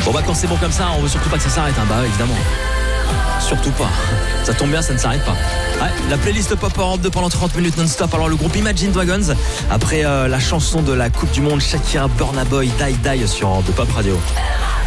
Bon bah quand c'est bon comme ça, on veut surtout pas que ça s'arrête, hein. Bah évidemment. Surtout pas. Ça tombe bien, ça ne s'arrête pas. Ouais, la playlist Pop Europe 2 pendant 30 minutes non-stop. Alors le groupe Imagine Dragons, après la chanson de la Coupe du Monde, Shakira, Burna Boy, Die Die sur Europe 2 Pop Radio.